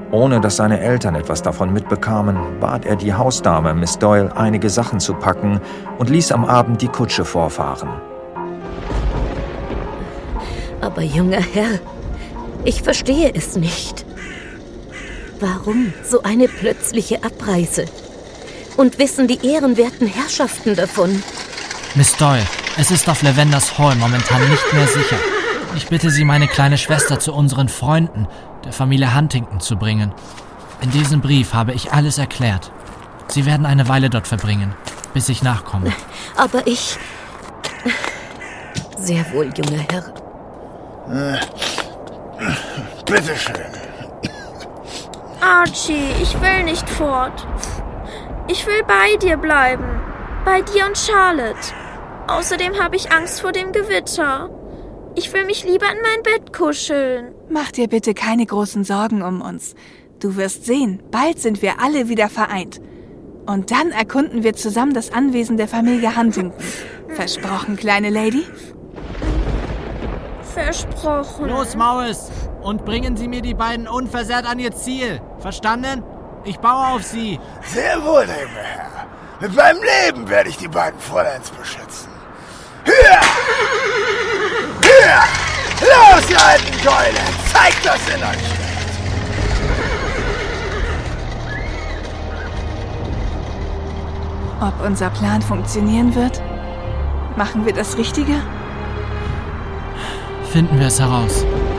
Ohne dass seine Eltern etwas davon mitbekamen, bat er die Hausdame, Miss Doyle, einige Sachen zu packen und ließ am Abend die Kutsche vorfahren. Aber junger Herr, ich verstehe es nicht. Warum so eine plötzliche Abreise? Und wissen die ehrenwerten Herrschaften davon? Miss Doyle, es ist auf Lavenders Hall momentan nicht mehr sicher. Ich bitte Sie, meine kleine Schwester zu unseren Freunden, der Familie Huntington, zu bringen. In diesem Brief habe ich alles erklärt. Sie werden eine Weile dort verbringen, bis ich nachkomme. Aber ich... Sehr wohl, junger Herr. Bitteschön. Archie, ich will nicht fort. Ich will bei dir bleiben. Bei dir und Charlotte. Außerdem habe ich Angst vor dem Gewitter. Ich will mich lieber in mein Bett kuscheln. Mach dir bitte keine großen Sorgen um uns. Du wirst sehen, bald sind wir alle wieder vereint. Und dann erkunden wir zusammen das Anwesen der Familie Huntington. Versprochen, kleine Lady? Versprochen. Los, Maurice! Und bringen Sie mir die beiden unversehrt an ihr Ziel. Verstanden? Ich baue auf Sie. Sehr wohl, lieber Herr. Mit meinem Leben werde ich die beiden Fräuleins beschützen. Höher! Höher! Los, ihr alten Keule! Zeigt, was in euch steckt! Ob unser Plan funktionieren wird? Machen wir das Richtige? Finden wir es heraus.